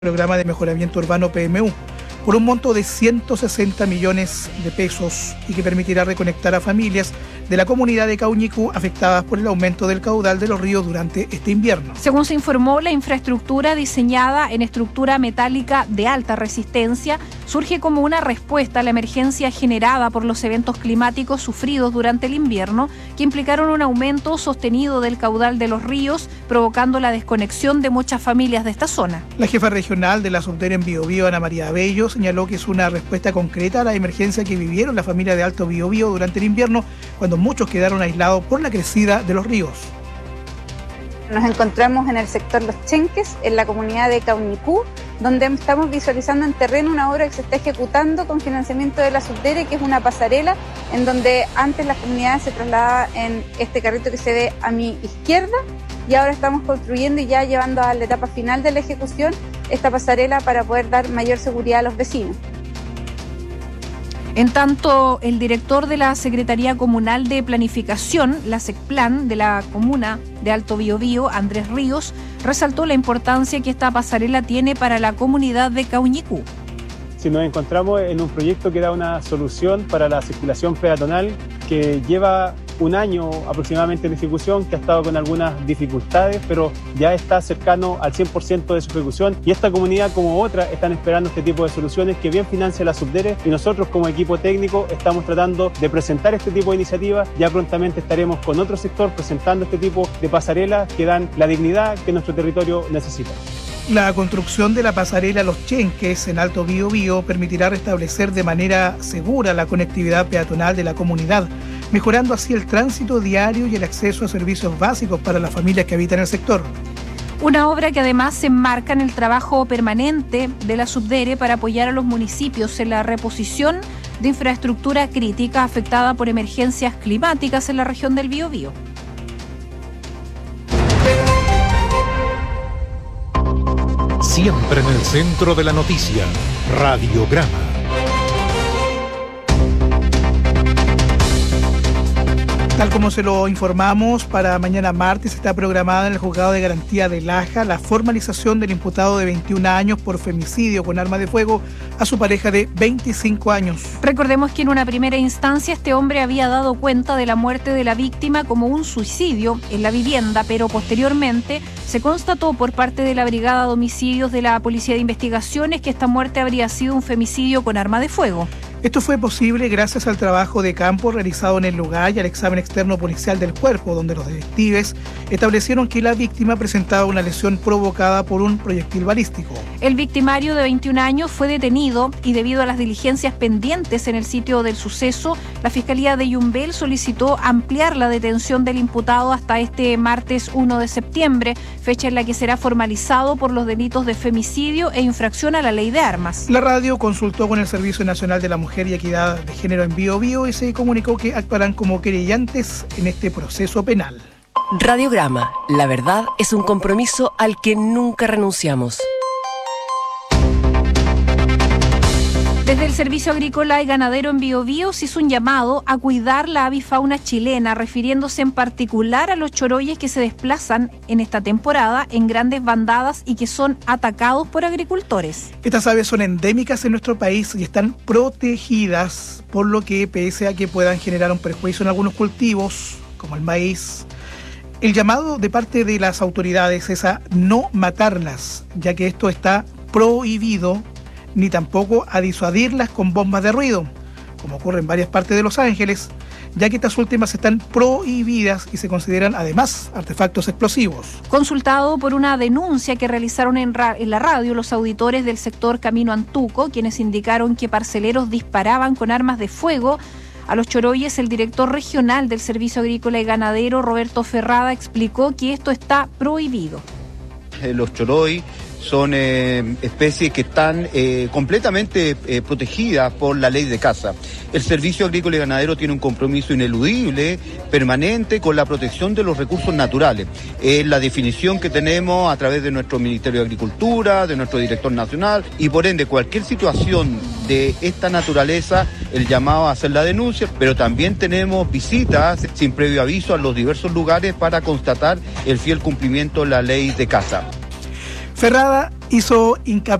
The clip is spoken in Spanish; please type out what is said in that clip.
programa de mejoramiento urbano PMU, por un monto de 160 millones de pesos y que permitirá reconectar a familias de la comunidad de Cauñicú afectadas por el aumento del caudal de los ríos durante este invierno. Según se informó, la infraestructura diseñada en estructura metálica de alta resistencia surge como una respuesta a la emergencia generada por los eventos climáticos sufridos durante el invierno, que implicaron un aumento sostenido del caudal de los ríos, provocando la desconexión de muchas familias de esta zona. La jefa regional de la Subdere en Biobío, Ana María Abello, señaló que es una respuesta concreta a la emergencia que vivieron las familias de Alto Biobío durante el invierno, cuando muchos quedaron aislados por la crecida de los ríos. Nos encontramos en el sector Los Chenques, en la comunidad de Cauñicú, donde estamos visualizando en terreno una obra que se está ejecutando con financiamiento de la Subdere, que es una pasarela en donde antes la comunidad se trasladaba en este carrito que se ve a mi izquierda, y ahora estamos construyendo y ya llevando a la etapa final de la ejecución esta pasarela para poder dar mayor seguridad a los vecinos. En tanto, el director de la Secretaría Comunal de Planificación, la SECPLAN, de la comuna de Alto Biobío, Andrés Ríos, resaltó la importancia que esta pasarela tiene para la comunidad de Cauñicú. Si nos encontramos en un proyecto que da una solución para la circulación peatonal que lleva un año aproximadamente en ejecución, que ha estado con algunas dificultades, pero ya está cercano al 100% de su ejecución, y esta comunidad como otra están esperando este tipo de soluciones que bien financia la Subdere, y nosotros como equipo técnico estamos tratando de presentar este tipo de iniciativas. Ya prontamente estaremos con otro sector presentando este tipo de pasarelas que dan la dignidad que nuestro territorio necesita. La construcción de la pasarela Los Chenques en Alto Biobío permitirá restablecer de manera segura la conectividad peatonal de la comunidad, mejorando así el tránsito diario y el acceso a servicios básicos para las familias que habitan el sector. Una obra que además se enmarca en el trabajo permanente de la Subdere para apoyar a los municipios en la reposición de infraestructura crítica afectada por emergencias climáticas en la región del Biobío. Siempre en el centro de la noticia, Radiograma. Tal como se lo informamos, para mañana martes está programada en el Juzgado de Garantía de Laja la formalización del imputado de 21 años por femicidio con arma de fuego a su pareja de 25 años. Recordemos que en una primera instancia este hombre había dado cuenta de la muerte de la víctima como un suicidio en la vivienda, pero posteriormente se constató por parte de la Brigada de Homicidios de la Policía de Investigaciones que esta muerte habría sido un femicidio con arma de fuego. Esto fue posible gracias al trabajo de campo realizado en el lugar y al examen externo policial del cuerpo, donde los detectives establecieron que la víctima presentaba una lesión provocada por un proyectil balístico. El victimario de 21 años fue detenido y debido a las diligencias pendientes en el sitio del suceso, la Fiscalía de Yumbel solicitó ampliar la detención del imputado hasta este martes 1 de septiembre, fecha en la que será formalizado por los delitos de femicidio e infracción a la ley de armas. La radio consultó con el Servicio Nacional de la Mujer y Equidad de Género en Biobío y se comunicó que actuarán como querellantes en este proceso penal. Radiograma, la verdad es un compromiso al que nunca renunciamos. Desde el Servicio Agrícola y Ganadero en Biobío se hizo un llamado a cuidar la avifauna chilena, refiriéndose en particular a los choroyes que se desplazan en esta temporada en grandes bandadas y que son atacados por agricultores. Estas aves son endémicas en nuestro país y están protegidas, por lo que pese a que puedan generar un perjuicio en algunos cultivos, como el maíz, el llamado de parte de las autoridades es a no matarlas, ya que esto está prohibido, ni tampoco a disuadirlas con bombas de ruido, como ocurre en varias partes de Los Ángeles, ya que estas últimas están prohibidas y se consideran además artefactos explosivos. Consultado por una denuncia que realizaron en la radio los auditores del sector Camino Antuco, quienes indicaron que parceleros disparaban con armas de fuego a los choroyes, el director regional del Servicio Agrícola y Ganadero, Roberto Ferrada, explicó que esto está prohibido. Los choroy son especies que están completamente protegidas por la ley de caza. El Servicio Agrícola y Ganadero tiene un compromiso ineludible, permanente, con la protección de los recursos naturales. Es la definición que tenemos a través de nuestro Ministerio de Agricultura, de nuestro director nacional, y por ende cualquier situación de esta naturaleza, el llamado a hacer la denuncia, pero también tenemos visitas sin previo aviso a los diversos lugares para constatar el fiel cumplimiento de la ley de caza. Ferrada hizo hincapié